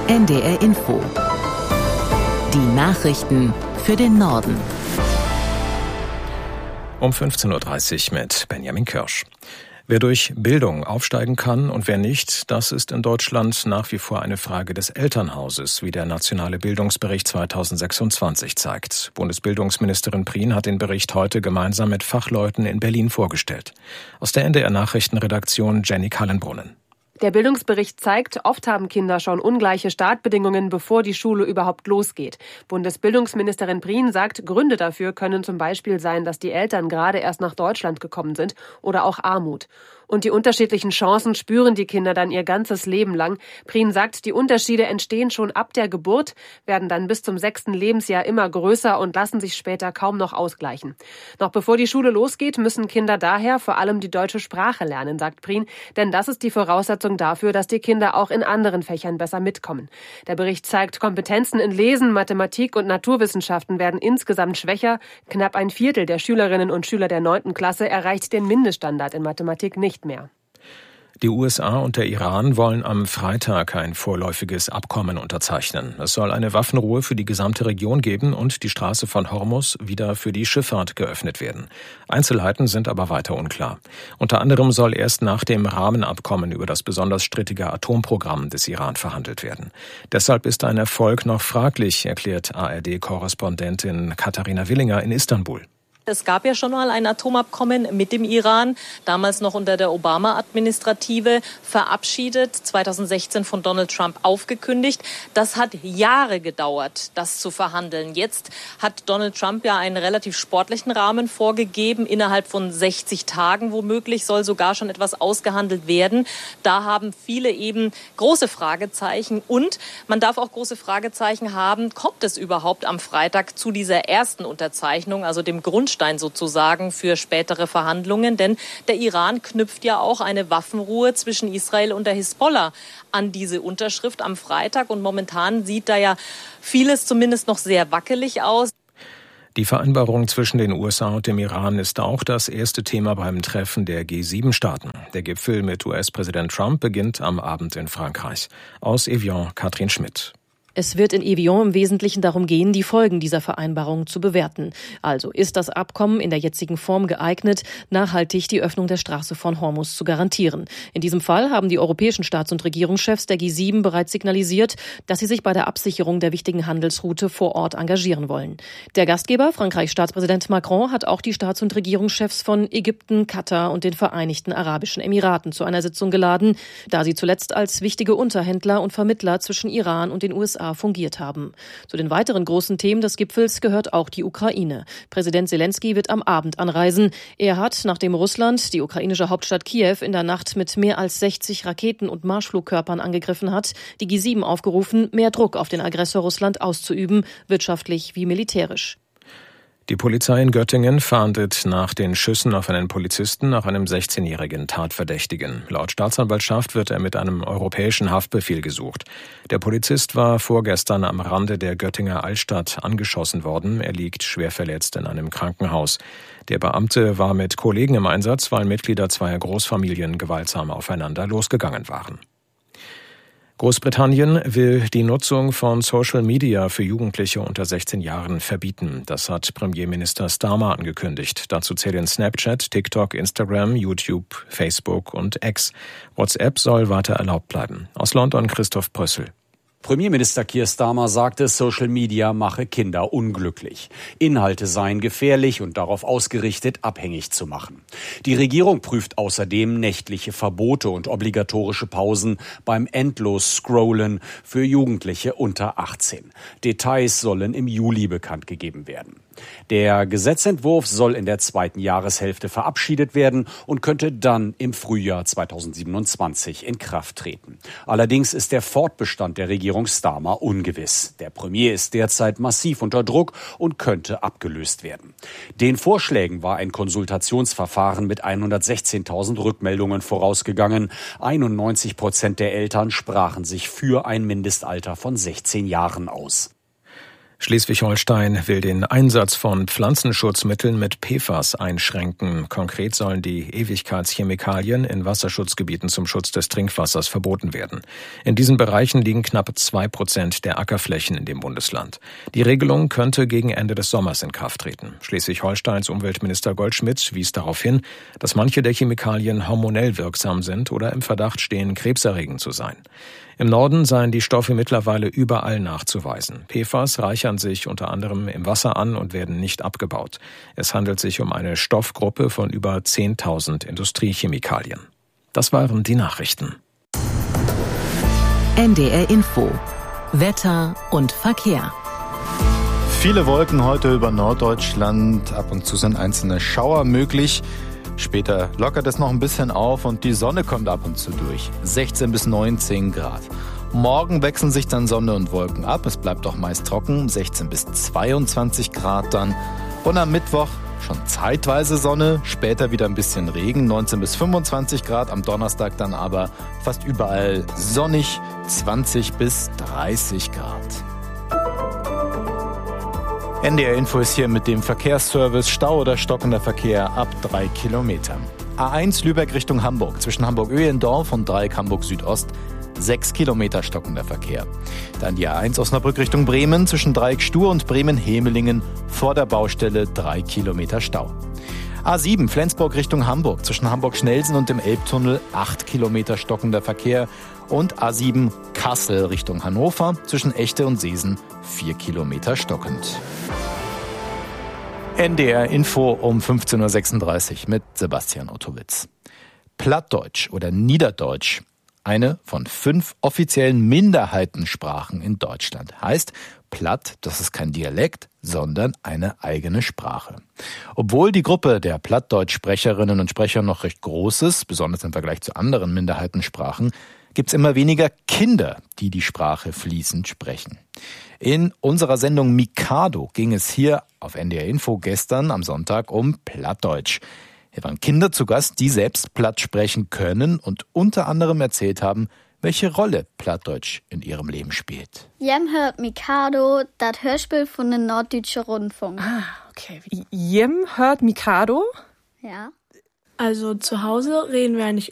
NDR Info. Die Nachrichten für den Norden. Um 15.30 Uhr mit Benjamin Kirsch. Wer durch Bildung aufsteigen kann und wer nicht, das ist in Deutschland nach wie vor eine Frage des Elternhauses, wie der Nationale Bildungsbericht 2026 zeigt. Bundesbildungsministerin Prien hat den Bericht heute gemeinsam mit Fachleuten in Berlin vorgestellt. Aus der NDR Nachrichtenredaktion Jenny Kallenbrunnen. Der Bildungsbericht zeigt, oft haben Kinder schon ungleiche Startbedingungen, bevor die Schule überhaupt losgeht. Bundesbildungsministerin Prien sagt, Gründe dafür können zum Beispiel sein, dass die Eltern gerade erst nach Deutschland gekommen sind oder auch Armut. Und die unterschiedlichen Chancen spüren die Kinder dann ihr ganzes Leben lang. Prien sagt, die Unterschiede entstehen schon ab der Geburt, werden dann bis zum 6. Lebensjahr immer größer und lassen sich später kaum noch ausgleichen. Noch bevor die Schule losgeht, müssen Kinder daher vor allem die deutsche Sprache lernen, sagt Prien, denn das ist die Voraussetzung dafür, dass die Kinder auch in anderen Fächern besser mitkommen. Der Bericht zeigt, Kompetenzen in Lesen, Mathematik und Naturwissenschaften werden insgesamt schwächer. Knapp ein Viertel der Schülerinnen und Schüler der 9. Klasse erreicht den Mindeststandard in Mathematik nicht mehr. Die USA und der Iran wollen am Freitag ein vorläufiges Abkommen unterzeichnen. Es soll eine Waffenruhe für die gesamte Region geben und die Straße von Hormuz wieder für die Schifffahrt geöffnet werden. Einzelheiten sind aber weiter unklar. Unter anderem soll erst nach dem Rahmenabkommen über das besonders strittige Atomprogramm des Iran verhandelt werden. Deshalb ist ein Erfolg noch fraglich, erklärt ARD-Korrespondentin Katharina Willinger in Istanbul. Es gab ja schon mal ein Atomabkommen mit dem Iran, damals noch unter der Obama-Administrative, verabschiedet, 2016 von Donald Trump aufgekündigt. Das hat Jahre gedauert, das zu verhandeln. Jetzt hat Donald Trump ja einen relativ sportlichen Rahmen vorgegeben. Innerhalb von 60 Tagen womöglich soll sogar schon etwas ausgehandelt werden. Da haben viele eben große Fragezeichen. Und man darf auch große Fragezeichen haben, kommt es überhaupt am Freitag zu dieser ersten Unterzeichnung, also dem Grundstein sozusagen für spätere Verhandlungen, denn der Iran knüpft ja auch eine Waffenruhe zwischen Israel und der Hisbollah an diese Unterschrift am Freitag und momentan sieht da ja vieles zumindest noch sehr wackelig aus. Die Vereinbarung zwischen den USA und dem Iran ist auch das erste Thema beim Treffen der G7-Staaten. Der Gipfel mit US-Präsident Trump beginnt am Abend in Frankreich. Aus Evian, Katrin Schmidt. Es wird in Evian im Wesentlichen darum gehen, die Folgen dieser Vereinbarung zu bewerten. Also ist das Abkommen in der jetzigen Form geeignet, nachhaltig die Öffnung der Straße von Hormuz zu garantieren. In diesem Fall haben die europäischen Staats- und Regierungschefs der G7 bereits signalisiert, dass sie sich bei der Absicherung der wichtigen Handelsroute vor Ort engagieren wollen. Der Gastgeber, Frankreichs Staatspräsident Macron, hat auch die Staats- und Regierungschefs von Ägypten, Katar und den Vereinigten Arabischen Emiraten zu einer Sitzung geladen, da sie zuletzt als wichtige Unterhändler und Vermittler zwischen Iran und den USA fungiert haben. Zu den weiteren großen Themen des Gipfels gehört auch die Ukraine. Präsident Zelensky wird am Abend anreisen. Er hat, nachdem Russland die ukrainische Hauptstadt Kiew in der Nacht mit mehr als 60 Raketen und Marschflugkörpern angegriffen hat, die G7 aufgerufen, mehr Druck auf den Aggressor Russland auszuüben, wirtschaftlich wie militärisch. Die Polizei in Göttingen fahndet nach den Schüssen auf einen Polizisten nach einem 16-jährigen Tatverdächtigen. Laut Staatsanwaltschaft wird er mit einem europäischen Haftbefehl gesucht. Der Polizist war vorgestern am Rande der Göttinger Altstadt angeschossen worden. Er liegt schwer verletzt in einem Krankenhaus. Der Beamte war mit Kollegen im Einsatz, weil Mitglieder zweier Großfamilien gewaltsam aufeinander losgegangen waren. Großbritannien will die Nutzung von Social Media für Jugendliche unter 16 Jahren verbieten. Das hat Premierminister Starmer angekündigt. Dazu zählen Snapchat, TikTok, Instagram, YouTube, Facebook und X. WhatsApp soll weiter erlaubt bleiben. Aus London Christoph Brössel. Premierminister Keir Starmer sagte, Social Media mache Kinder unglücklich. Inhalte seien gefährlich und darauf ausgerichtet, abhängig zu machen. Die Regierung prüft außerdem nächtliche Verbote und obligatorische Pausen beim Endlos-Scrollen für Jugendliche unter 18. Details sollen im Juli bekannt gegeben werden. Der Gesetzentwurf soll in der zweiten Jahreshälfte verabschiedet werden und könnte dann im Frühjahr 2027 in Kraft treten. Allerdings ist der Fortbestand der Regierung Starmer ungewiss. Der Premier ist derzeit massiv unter Druck und könnte abgelöst werden. Den Vorschlägen war ein Konsultationsverfahren mit 116.000 Rückmeldungen vorausgegangen. 91% der Eltern sprachen sich für ein Mindestalter von 16 Jahren aus. Schleswig-Holstein will den Einsatz von Pflanzenschutzmitteln mit PFAS einschränken. Konkret sollen die Ewigkeitschemikalien in Wasserschutzgebieten zum Schutz des Trinkwassers verboten werden. In diesen Bereichen liegen knapp 2% der Ackerflächen in dem Bundesland. Die Regelung könnte gegen Ende des Sommers in Kraft treten. Schleswig-Holsteins Umweltminister Goldschmidt wies darauf hin, dass manche der Chemikalien hormonell wirksam sind oder im Verdacht stehen, krebserregend zu sein. Im Norden seien die Stoffe mittlerweile überall nachzuweisen. PFAS reichern sich unter anderem im Wasser an und werden nicht abgebaut. Es handelt sich um eine Stoffgruppe von über 10.000 Industriechemikalien. Das waren die Nachrichten. NDR Info. Wetter und Verkehr. Viele Wolken heute über Norddeutschland. Ab und zu sind einzelne Schauer möglich. Später lockert es noch ein bisschen auf und die Sonne kommt ab und zu durch. 16 bis 19 Grad. Morgen wechseln sich dann Sonne und Wolken ab. Es bleibt auch meist trocken. 16 bis 22 Grad dann. Und am Mittwoch schon zeitweise Sonne, später wieder ein bisschen Regen. 19 bis 25 Grad. Am Donnerstag dann aber fast überall sonnig. 20 bis 30 Grad. NDR Info ist hier mit dem Verkehrsservice. Stau oder stockender Verkehr ab 3 Kilometern. A1 Lübeck Richtung Hamburg. Zwischen Hamburg-Öhlendorf und Dreieck Hamburg Südost 6 Kilometer stockender Verkehr. Dann die A1 Osnabrück Richtung Bremen. Zwischen Dreieck Stur und Bremen-Hemelingen vor der Baustelle 3 Kilometer Stau. A7 Flensburg Richtung Hamburg. Zwischen Hamburg-Schnelsen und dem Elbtunnel 8 Kilometer stockender Verkehr. Und A7 Kassel Richtung Hannover. Zwischen Echte und Seesen 4 stockend. NDR Info um 15.36 Uhr mit Sebastian Ottowitz. Plattdeutsch oder Niederdeutsch, eine von 5 offiziellen Minderheitensprachen in Deutschland. Heißt, Platt, das ist kein Dialekt, sondern eine eigene Sprache. Obwohl die Gruppe der Plattdeutsch-Sprecherinnen und Sprecher noch recht groß ist, besonders im Vergleich zu anderen Minderheitensprachen, gibt es immer weniger Kinder, die die Sprache fließend sprechen. In unserer Sendung Mikado ging es hier auf NDR Info gestern am Sonntag um Plattdeutsch. Hier waren Kinder zu Gast, die selbst Platt sprechen können und unter anderem erzählt haben, welche Rolle Plattdeutsch in ihrem Leben spielt. Jem hört Mikado, das Hörspiel von den Norddeutsche Rundfunk. Ah, okay. Jem hört Mikado? Ja. Also zu Hause reden wir eigentlich